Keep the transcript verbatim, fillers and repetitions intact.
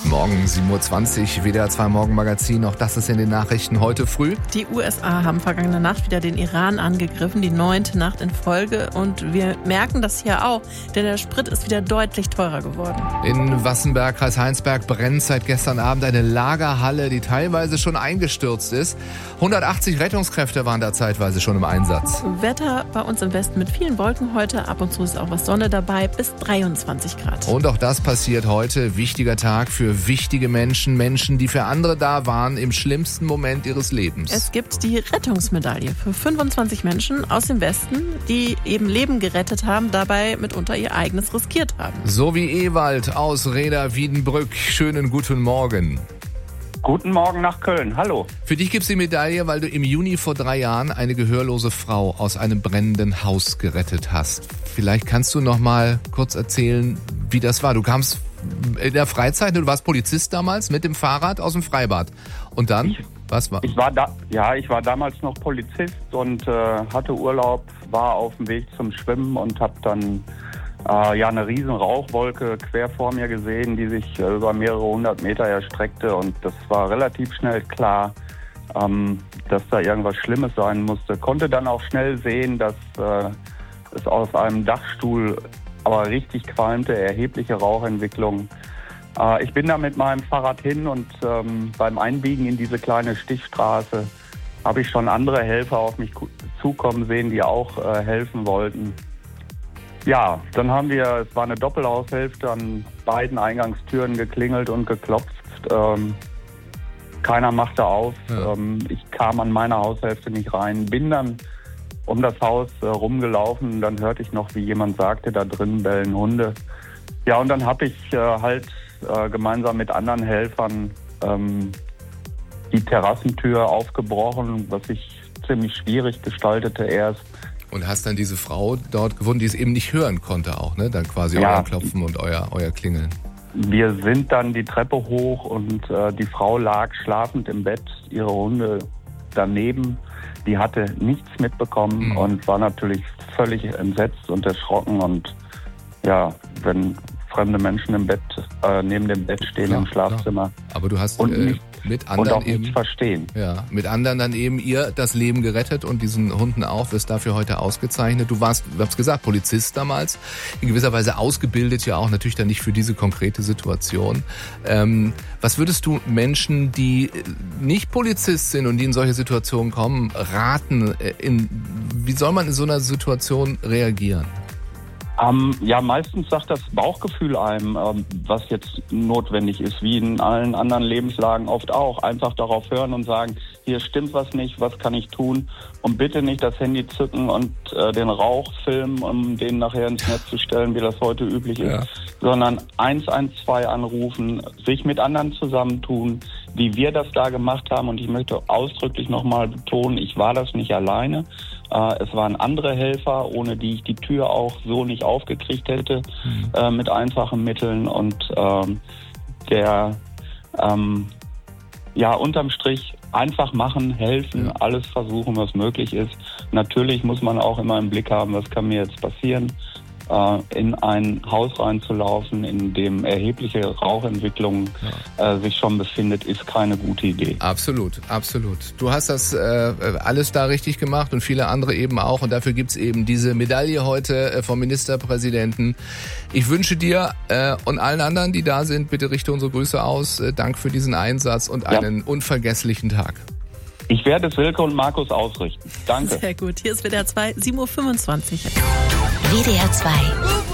Guten Morgen, sieben Uhr zwanzig, W D R zwei Morgenmagazin. Auch das ist in den Nachrichten heute früh. Die U S A haben vergangene Nacht wieder den Iran angegriffen, die neunte Nacht in Folge. Und wir merken das hier auch, denn der Sprit ist wieder deutlich teurer geworden. In Wassenberg, Kreis Heinsberg, brennt seit gestern Abend eine Lagerhalle, die teilweise schon eingestürzt ist. hundertachtzig Rettungskräfte waren da zeitweise schon im Einsatz. Wetter bei uns im Westen mit vielen Wolken heute. Ab und zu ist auch was Sonne dabei, bis dreiundzwanzig Grad. Und auch das passiert heute. Wichtiger Tag für wichtige Menschen. Menschen, die für andere da waren im schlimmsten Moment ihres Lebens. Es gibt die Rettungsmedaille für fünfundzwanzig Menschen aus dem Westen, die eben Leben gerettet haben, dabei mitunter ihr eigenes riskiert haben. So wie Ewald aus Rheda-Wiedenbrück. Schönen guten Morgen. Guten Morgen nach Köln. Hallo. Für dich gibt's die Medaille, weil du im Juni vor drei Jahren eine gehörlose Frau aus einem brennenden Haus gerettet hast. Vielleicht kannst du noch mal kurz erzählen, wie das war. Du kamst in der Freizeit, du warst Polizist damals mit dem Fahrrad aus dem Freibad. Und dann, ich, was war? Ich war da, ja, ich war damals noch Polizist und äh, hatte Urlaub, war auf dem Weg zum Schwimmen und habe dann äh, ja eine riesen Rauchwolke quer vor mir gesehen, die sich äh, über mehrere hundert Meter erstreckte. Und das war relativ schnell klar, ähm, dass da irgendwas Schlimmes sein musste. Konnte dann auch schnell sehen, dass äh, es aus einem Dachstuhl aber richtig qualmte, erhebliche Rauchentwicklung. Äh, ich bin da mit meinem Fahrrad hin und ähm, beim Einbiegen in diese kleine Stichstraße habe ich schon andere Helfer auf mich zukommen sehen, die auch äh, helfen wollten. Ja, dann haben wir, es war eine Doppelhaushälfte, an beiden Eingangstüren geklingelt und geklopft. Ähm, keiner machte auf. Ja. Ähm, ich kam an meine Haushälfte nicht rein, bin dann um das Haus äh, rumgelaufen. Dann hörte ich noch, wie jemand sagte, da drin bellen Hunde. Ja, und dann habe ich äh, halt äh, gemeinsam mit anderen Helfern ähm, die Terrassentür aufgebrochen, was sich ziemlich schwierig gestaltete erst. Und hast dann diese Frau dort gefunden, die es eben nicht hören konnte auch, ne? Dann quasi Ja. euer Klopfen und euer, euer Klingeln. Wir sind dann die Treppe hoch und äh, die Frau lag schlafend im Bett, ihre Hunde daneben. Die hatte nichts mitbekommen Mhm. und war natürlich völlig entsetzt und erschrocken. Und ja, wenn fremde Menschen im Bett, äh, neben dem Bett stehen Klar, im Schlafzimmer Aber du hast und, äh, nicht, mit und anderen auch nichts eben, verstehen. ja, mit anderen dann eben ihr das Leben gerettet und diesen Hunden auch, wirst dafür heute ausgezeichnet. Du warst, du hast gesagt, Polizist damals, in gewisser Weise ausgebildet, ja auch natürlich dann nicht für diese konkrete Situation. Ähm, was würdest du Menschen, die nicht Polizist sind und die in solche Situationen kommen, raten? In, wie soll man in so einer Situation reagieren? Ähm, ja, meistens sagt das Bauchgefühl einem, ähm, was jetzt notwendig ist, wie in allen anderen Lebenslagen oft auch. Einfach darauf hören und sagen, hier stimmt was nicht, was kann ich tun? Und bitte nicht das Handy zücken und äh, den Rauch filmen, um den nachher ins Netz zu stellen, wie das heute üblich ist, Ja. sondern eins eins zwei anrufen, sich mit anderen zusammentun, wie wir das da gemacht haben. Und ich möchte ausdrücklich nochmal betonen, ich war das nicht alleine. Äh, es waren andere Helfer, ohne die ich die Tür auch so nicht aufgekriegt hätte, mhm. äh, mit einfachen Mitteln. Und ähm, der, ähm, ja, unterm Strich einfach machen, helfen, Ja. alles versuchen, was möglich ist. Natürlich muss man auch immer im Blick haben, was kann mir jetzt passieren. In ein Haus reinzulaufen, in dem erhebliche Rauchentwicklung ja. äh, sich schon befindet, ist keine gute Idee. Absolut, absolut. Du hast das äh, alles da richtig gemacht und viele andere eben auch. Und dafür gibt's eben diese Medaille heute äh, vom Ministerpräsidenten. Ich wünsche dir äh, und allen anderen, die da sind, bitte richte unsere Grüße aus. Äh, Dank für diesen Einsatz und einen ja. unvergesslichen Tag. Ich werde es Silke und Markus ausrichten. Danke. Sehr gut. Hier ist W D R zwei, sieben Uhr fünfundzwanzig. W D R zwei.